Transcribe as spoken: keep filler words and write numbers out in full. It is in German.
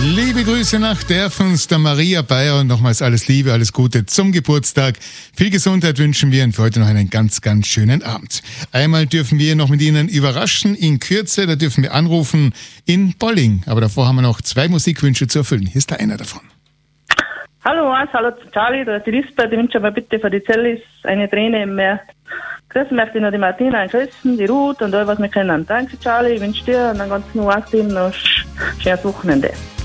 Liebe Grüße nach Derfens, der Maria Bayer und nochmals alles Liebe, alles Gute zum Geburtstag. Viel Gesundheit wünschen wir und für heute noch einen ganz, ganz schönen Abend. Einmal dürfen wir noch mit Ihnen überraschen in Kürze, da dürfen wir anrufen in Bolling. Aber davor haben wir noch zwei Musikwünsche zu erfüllen. Hier ist da einer davon. Hallo Hans, hallo Charlie, da ist die Lisbeth. Ich wünsche mal bitte für die Cellis eine Träne im Meer. Grüßen möchte ich noch die Martina, ein Christen, die Ruth und all, was wir kennen. Danke Charlie, ich wünsche dir und dann ganz nur Team noch ein schönes Wochenende.